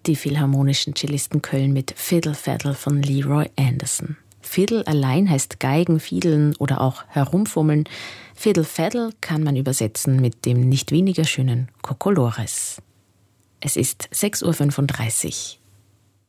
Die Philharmonischen Cellisten Köln mit Fiddle Faddle von Leroy Anderson. Fiddle allein heißt Geigen, Fiedeln oder auch Herumfummeln. Fiddle Faddle kann man übersetzen mit dem nicht weniger schönen Kokolores. Es ist 6:35 Uhr.